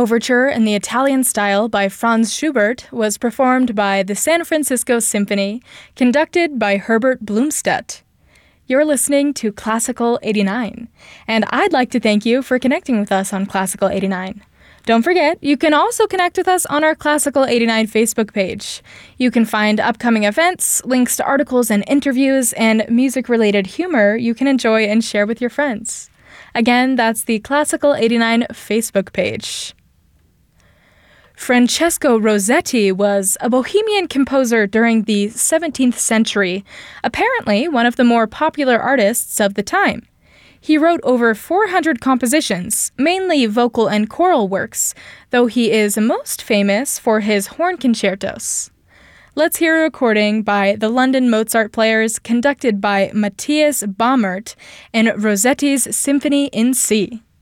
Overture in the Italian style by Franz Schubert was performed by the San Francisco Symphony, conducted by Herbert Blomstedt. You're listening to Classical 89, and I'd like to thank you for connecting with us on Classical 89. Don't forget, you can also connect with us on our Classical 89 Facebook page. You can find upcoming events, links to articles and interviews, and music-related humor you can enjoy and share with your friends. Again, that's the Classical 89 Facebook page. Francesco Rossetti was a Bohemian composer during the 17th century, apparently one of the more popular artists of the time. He wrote over 400 compositions, mainly vocal and choral works, though he is most famous for his horn concertos. Let's hear a recording by the London Mozart Players conducted by Matthias Baumert in Rossetti's Symphony in C.